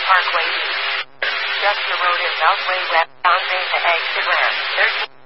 Parkway East. Just the road is Beltway West on Mesa Exit Ramp 13.